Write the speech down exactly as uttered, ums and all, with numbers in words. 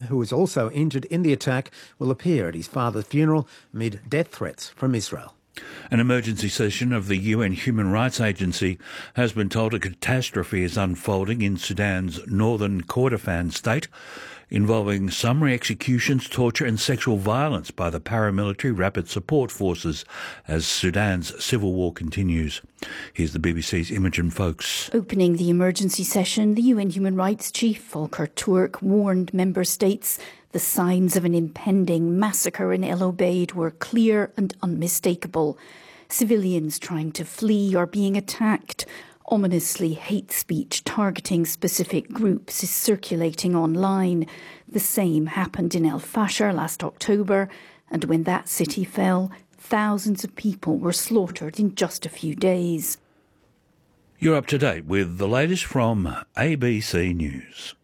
who was also injured in the attack, will appear at his father's funeral amid death threats from Israel. An emergency session of the U N Human Rights Agency has been told a catastrophe is unfolding in Sudan's northern Kordofan state, involving summary executions, torture and sexual violence by the paramilitary Rapid Support Forces as Sudan's civil war continues. Here's the B B C's Imogen Folks. Opening the emergency session, the U N Human Rights Chief Volker Turk warned member states the signs of an impending massacre in El Obeid were clear and unmistakable. Civilians trying to flee are being attacked. Ominously, hate speech targeting specific groups is circulating online. The same happened in El Fasher last October, and when that city fell, thousands of people were slaughtered in just a few days. You're up to date with the latest from A B C News.